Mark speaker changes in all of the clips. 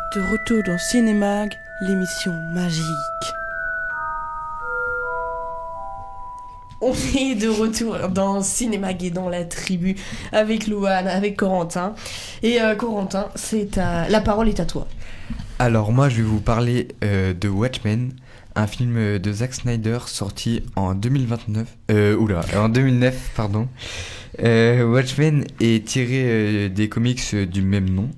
Speaker 1: De retour dans Cinémag, l'émission magique. On est de retour dans Cinémag et dans la tribu avec Louane, avec Corentin. Et Corentin, la parole est à toi.
Speaker 2: Alors moi je vais vous parler de Watchmen, un film de Zack Snyder sorti en 2009 pardon. Watchmen est tiré des comics du même nom.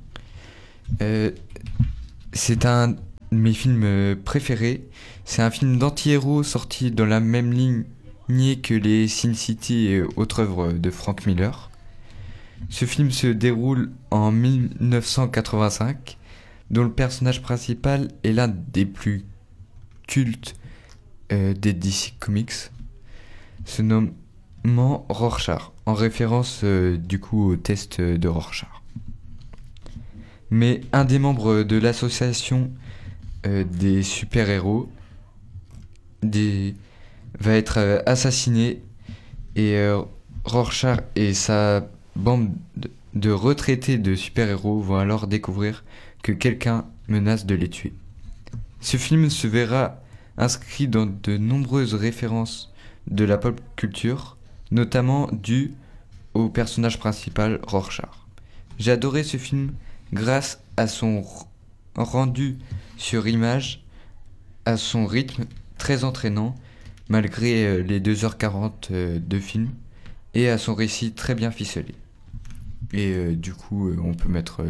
Speaker 2: C'est un de mes films préférés. C'est un film d'anti-héros sorti dans la même lignée que les Sin City et autres œuvres de Frank Miller. Ce film se déroule en 1985, dont le personnage principal est l'un des plus cultes des DC Comics, se nommant Rorschach, en référence du coup au test de Rorschach. Mais un des membres de l'association des super-héros va être assassiné et Rorschach et sa bande de retraités de super-héros vont alors découvrir que quelqu'un menace de les tuer. Ce film se verra inscrit dans de nombreuses références de la pop culture, notamment dues au personnage principal Rorschach. J'ai adoré ce film grâce à son rendu sur image, à son rythme très entraînant malgré les 2h40 de film et à son récit très bien ficelé. Et du coup on peut mettre